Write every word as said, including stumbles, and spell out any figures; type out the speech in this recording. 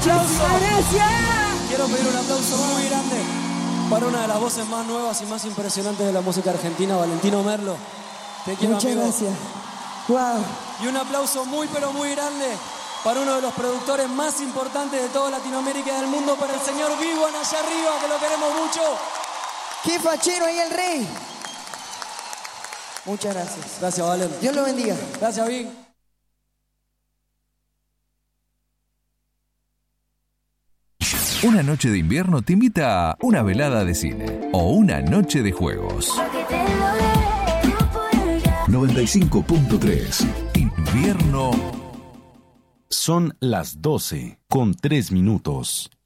aplauso. Gracias. Quiero pedir un aplauso muy grande para una de las voces más nuevas y más impresionantes de la música argentina, Valentino Merlo. Te quiero, Muchas amigo. gracias. Wow. Y un aplauso muy pero muy grande para uno de los productores más importantes de toda Latinoamérica y del mundo, para el señor Vivian allá arriba, que lo queremos mucho. ¡Qué fachero ahí el rey! Muchas gracias. Gracias, Valen. Dios lo bendiga. Gracias, Vic. Una noche de invierno te invita a una velada de cine o una noche de juegos. noventa y cinco punto tres. Invierno. Son las doce con tres minutos.